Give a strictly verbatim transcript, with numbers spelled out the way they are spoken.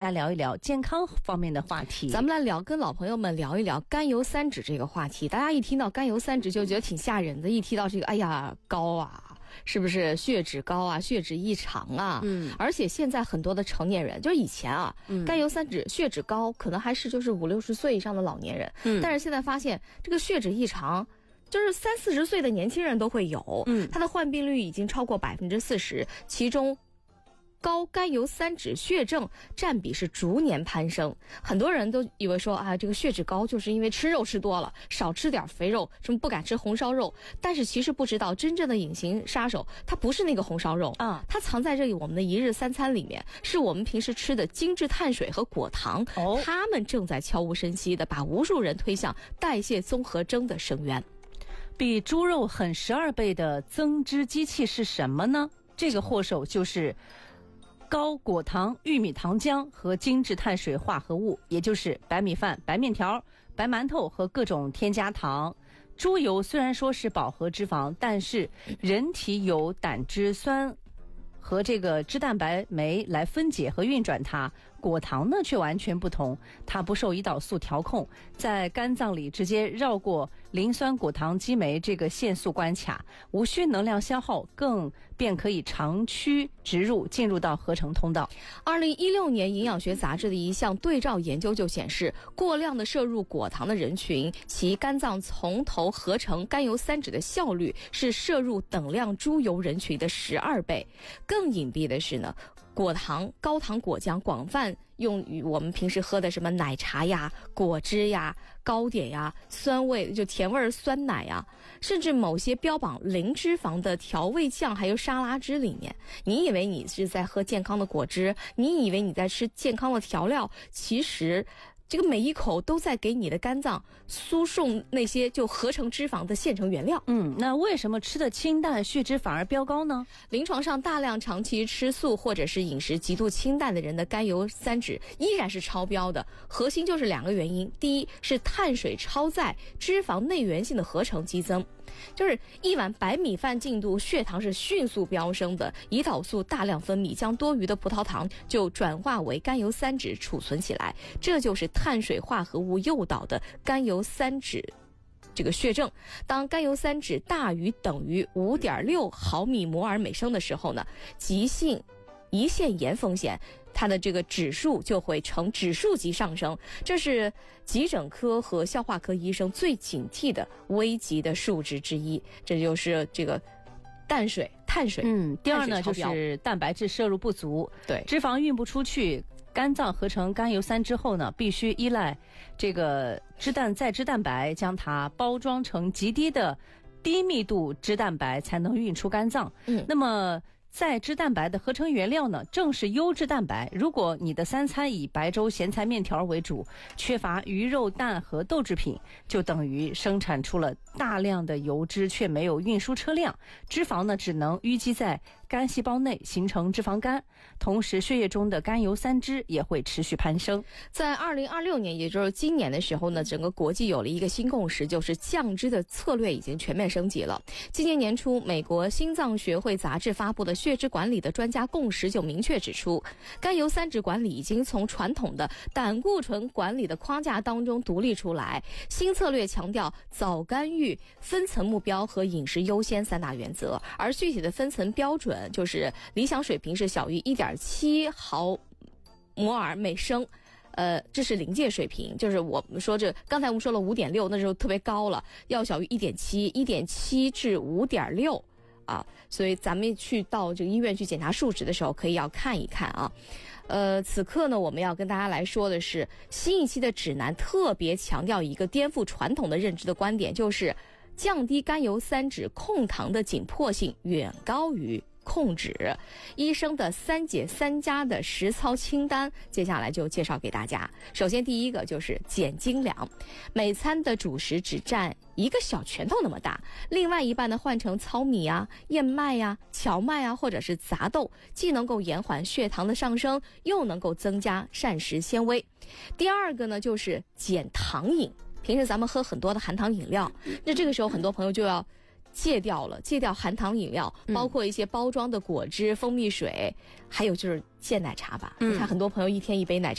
来聊一聊健康方面的话题。 咱们来聊，跟老朋友们聊一聊甘油三酯这个话题。大家一听到甘油三酯就觉得挺吓人的，一提到这个，哎呀，高啊，是不是血脂高啊，血脂异常啊？嗯，而且现在很多的成年人，就是以前啊，嗯、甘油三酯血脂高，可能还是就是五六十岁以上的老年人，嗯，但是现在发现这个血脂异常。就是三四十岁的年轻人都会有，嗯，它的患病率已经超过百分之四十，其中高甘油三酯血症占比是逐年攀升。很多人都以为说啊，这个血脂高就是因为吃肉吃多了，少吃点肥肉，什么不敢吃红烧肉。但是其实不知道，真正的隐形杀手，它不是那个红烧肉啊，它藏在这里我们的一日三餐里面，是我们平时吃的精致碳水和果糖，哦，它们正在悄无声息的把无数人推向代谢综合征的深渊。 比猪肉狠十二倍的增脂机器是什么呢？这个祸首就是高果糖、玉米糖浆和精致碳水化合物，也就是白米饭、白面条、白馒头和各种添加糖。猪油虽然说是饱和脂肪，但是人体有胆汁酸和这个脂蛋白酶来分解和运转它。果糖呢却完全不同，它不受胰岛素调控，在肝脏里直接绕过磷酸果糖激酶这个腺素关卡，无需能量消耗，更便可以长驱直入，进入到合成通道。 二零一六年营养学杂志的一项对照研究就显示，过量的摄入果糖的人群，其肝脏从头合成甘油三酯的效率是摄入等量猪油人群的十二倍。更隐蔽的是呢，果糖、高糖果浆广泛用于我们平时喝的什么奶茶呀、果汁呀、糕点呀、酸味就甜味酸奶呀，甚至某些标榜零脂肪的调味酱还有沙拉汁里面。你以为你是在喝健康的果汁，你以为你在吃健康的调料，其实这个每一口都在给你的肝脏输送那些就合成脂肪的现成原料。 嗯，那为什么吃的清淡血脂反而飙高呢？ 临床上大量长期吃素或者是饮食极度清淡的人的甘油三酯依然是超标的，核心就是两个原因。第一是碳水超载，脂肪内源性的合成激增，就是一碗白米饭进肚，血糖是迅速飙升的，胰岛素大量分泌，将多余的葡萄糖就转化为甘油三酯储存起来，这就是碳水化合物诱导的甘油三酯这个血症。当甘油三酯大于等于 五点六毫米摩尔每升的时候呢，急性胰腺炎风险它的这个指数就会呈指数级上升，这是急诊科和消化科医生最警惕的危急的数值之一。这就是这个淡水碳水。 嗯，第二呢就是蛋白质摄入不足， 对， 脂肪运不出去，肝脏合成甘油三之后呢，必须依赖这个脂蛋再脂蛋白将它包装成极低的低密度脂蛋白才能运出肝脏。嗯，那么再脂蛋白的合成原料呢，正是优质蛋白。如果你的三餐以白粥、咸菜、面条为主，缺乏鱼肉、蛋和豆制品，就等于生产出了大量的油脂，却没有运输车辆，脂肪呢只能淤积在肝细胞内，形成脂肪肝。同时，血液中的甘油三酯也会持续攀升。 在二零二六年，也就是今年的时候呢，整个国际有了一个新共识，就是降脂的策略已经全面升级了。今年年初，美国心脏学会杂志发布的血脂管理的专家共识就明确指出，甘油三酯管理已经从传统的胆固醇管理的框架当中独立出来。新策略强调早干预、分层目标和饮食优先三大原则，而具体的分层标准就是理想水平是小于 一点七毫摩尔每升。呃，这是临界水平，就是我们说这刚才我们说了 五点六， 那时候特别高了，要小于 一点七， 一点七至 五点六啊，所以咱们去到这个医院去检查数值的时候，可以要看一看啊。呃，此刻呢，我们要跟大家来说的是，新一期的指南特别强调一个颠覆传统的认知的观点，就是降低甘油三酯控糖的紧迫性远高于控脂。医生的三减三加的实操清单，接下来就介绍给大家。首先第一个就是减精粮，每餐的主食只占一个小拳头那么大，另外一半呢换成糙米啊、燕麦啊、荞麦啊，或者是杂豆，既能够延缓血糖的上升，又能够增加膳食纤维。第二个呢就是减糖饮，平时咱们喝很多的含糖饮料，那这个时候很多朋友就要戒掉了，戒掉含糖饮料，包括一些包装的果汁、蜂蜜水，还有就是戒奶茶吧。你看很多朋友一天一杯奶茶